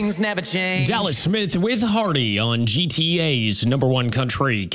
things never change. Dallas Smith with Hardy on GTA's number one country,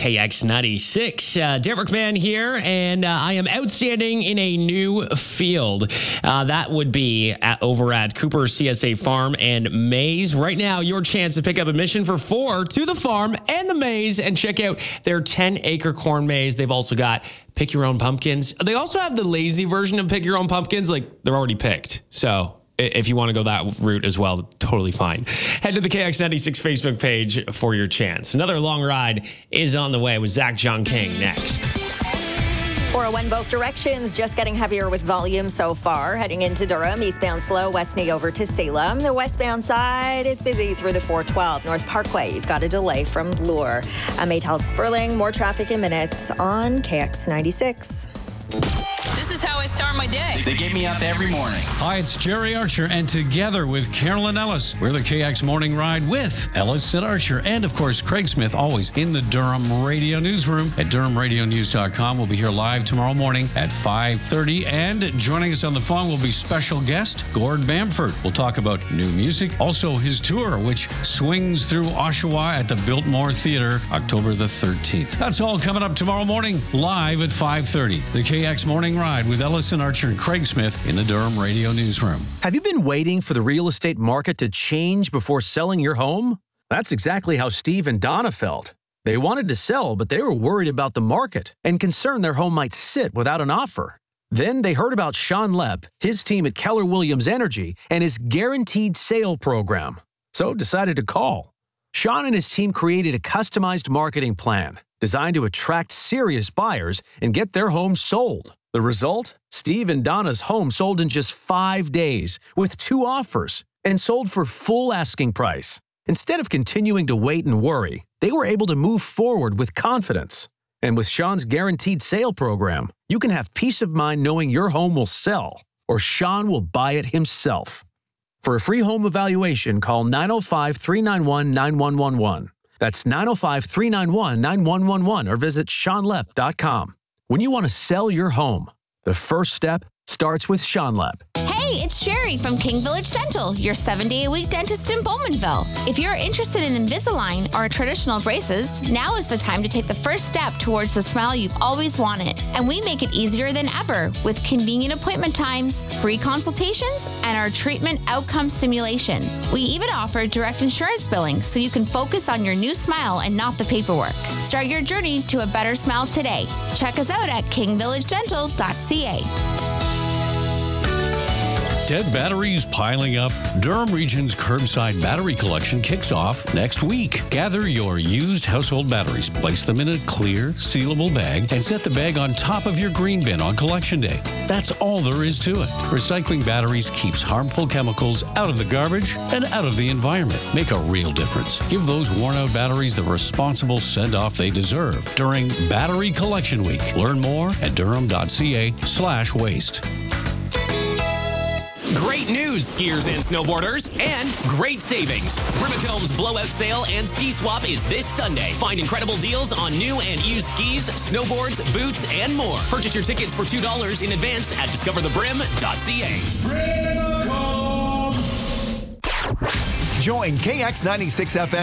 KX96. Derek Mann here, and I am outstanding in a new field. That would be over at Cooper CSA Farm and Maze. Right now, your chance to pick up admission for 4 to the farm and the maze and check out their 10-acre corn maze. They've also got pick your own pumpkins. They also have the lazy version of pick your own pumpkins. Like, they're already picked. So if you want to go that route as well, totally fine. Head to the KX96 Facebook page for your chance. Another long ride is on the way with Zach John King next. 401 both directions, just getting heavier with volume so far. Heading into Durham, eastbound slow, Westney over to Salem. The westbound side, it's busy through the 412. North Parkway, you've got a delay from Bloor. Maytal Sperling, more traffic in minutes on KX96. This is how I start my day. They get me up every morning. Hi, it's Jerry Archer, and together with Carolyn Ellis, we're the KX Morning Ride with Ellis and Archer, and of course, Craig Smith, always in the Durham Radio Newsroom at DurhamRadioNews.com. We'll be here live tomorrow morning at 5:30, and joining us on the phone will be special guest Gord Bamford. We'll talk about new music, also his tour, which swings through Oshawa at the Biltmore Theater, October the 13th. That's all coming up tomorrow morning, live at 5:30. The KX Morning Ride with Ellis and Archer and Craig Smith in the Durham Radio Newsroom. Have you been waiting for the real estate market to change before selling your home? That's exactly how Steve and Donna felt. They wanted to sell, but they were worried about the market and concerned their home might sit without an offer. Then they heard about Sean Lepp, his team at Keller Williams Energy, and his guaranteed sale program. So decided to call. Sean and his team created a customized marketing plan designed to attract serious buyers and get their home sold. The result? Steve and Donna's home sold in just 5 days with 2 offers and sold for full asking price. Instead of continuing to wait and worry, they were able to move forward with confidence. And with Sean's guaranteed sale program, you can have peace of mind knowing your home will sell or Sean will buy it himself. For a free home evaluation, call 905-391-9111. That's 905-391-9111 or visit SeanLepp.com. When you want to sell your home, the first step starts with Sean Lepp. Hey, it's Sherry from King Village Dental, your 7-day-a-week dentist in Bowmanville. If you're interested in Invisalign or traditional braces, now is the time to take the first step towards the smile you've always wanted. And we make it easier than ever with convenient appointment times, free consultations, and our treatment outcome simulation. We even offer direct insurance billing so you can focus on your new smile and not the paperwork. Start your journey to a better smile today. Check us out at kingvillagedental.ca. Dead batteries piling up? Durham Region's curbside battery collection kicks off next week. Gather your used household batteries, place them in a clear, sealable bag, and set the bag on top of your green bin on collection day. That's all there is to it. Recycling batteries keeps harmful chemicals out of the garbage and out of the environment. Make a real difference. Give those worn-out batteries the responsible send-off they deserve during Battery Collection Week. Learn more at durham.ca/waste. Great news, skiers and snowboarders, and great savings. Brimmacomb's blowout sale and ski swap is this Sunday. Find incredible deals on new and used skis, snowboards, boots, and more. Purchase your tickets for $2 in advance at discoverthebrim.ca. Join KX96 FM